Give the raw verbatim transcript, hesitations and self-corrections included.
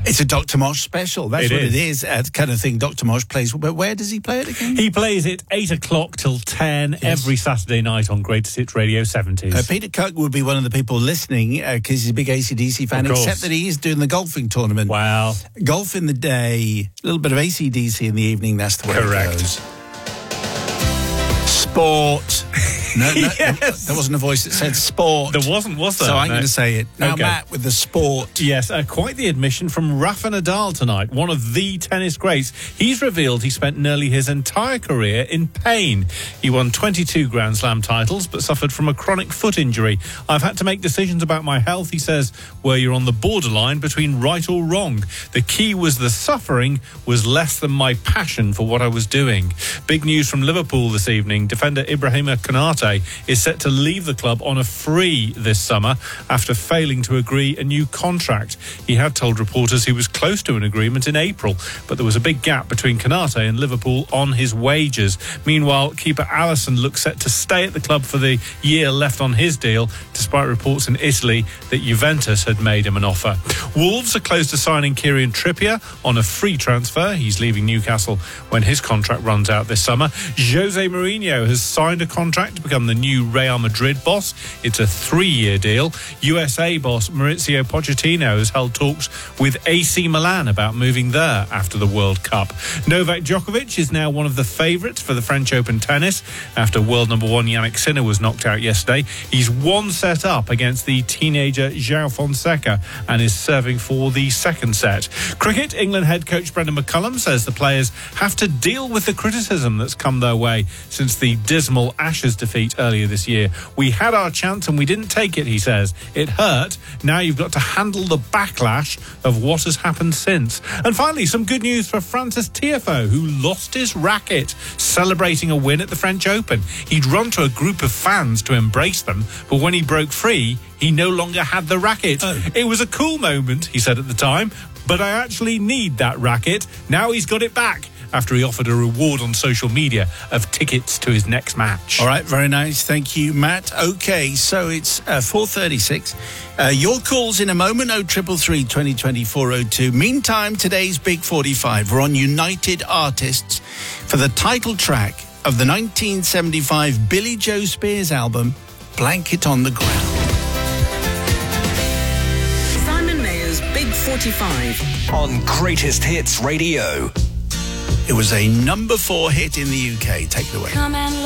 It's a Doctor Mosh special. That's It what is. it is. Uh, the kind of thing Doctor Mosh plays. But where does he play it again? He plays it eight o'clock till ten Yes. every Saturday night on Greatest Hits Radio seventies. Uh, Peter Cook would be one of the people listening because he's a big A C D C fan, Of course. except that he is doing the golfing tournament. Wow. Golf in the day, a little bit of A C D C in the evening. That's the way Correct. it goes. Sport. No, no, Yes. there wasn't a voice that said sport. There wasn't, was there? So I'm No. going to say it. Now, Okay. Matt, with the sport. Yes, uh, quite the admission from Rafa Nadal tonight, one of the tennis greats. He's revealed he spent nearly his entire career in pain. He won twenty-two Grand Slam titles, but suffered from a chronic foot injury. I've had to make decisions about my health, he says, where you're on the borderline between right or wrong. The key was the suffering was less than my passion for what I was doing. Big news from Liverpool this evening. Defender Ibrahima Konate is set to leave the club on a free this summer after failing to agree a new contract. He had told reporters he was close to an agreement in April, but there was a big gap between Konate and Liverpool on his wages. Meanwhile, keeper Alisson looks set to stay at the club for the year left on his deal, despite reports in Italy that Juventus had made him an offer. Wolves are close to signing Kieran Trippier on a free transfer. He's leaving Newcastle when his contract runs out this summer. Jose Mourinho has signed a contract to become the new Real Madrid boss. It's a three-year deal. U S A boss Mauricio Pochettino has held talks with A C Milan about moving there after the World Cup. Novak Djokovic is now one of the favourites for the French Open tennis after world number one Yannick Sinner was knocked out yesterday. He's one set up against the teenager João Fonseca and is serving for the second set. Cricket, England head coach Brendan McCullum says the players have to deal with the criticism that's come their way since the dismal Ashes defeat earlier this year. We had our chance and we didn't take it, he says. It hurt. Now you've got to handle the backlash of what has happened since. And finally, some good news for Francis Tiafoe, who lost his racket celebrating a win at the French Open. He'd run to a group of fans to embrace them, but when he broke free, he no longer had the racket. Oh. It was a cool moment, he said at the time, but I actually need that racket. Now he's got it back, after he offered a reward on social media of tickets to his next match. All right, very nice. Thank you, Matt. Okay, so it's uh, four thirty-six. Uh, your calls in a moment, oh triple three, twenty twenty, four oh two. Meantime, today's Big forty-five. We're on United Artists for the title track of the nineteen seventy-five Billy Joe Spears album, Blanket on the Ground. Simon Mayer's Big forty-five. On Greatest Hits Radio. It was a number four hit in the U K. Take it away. Come and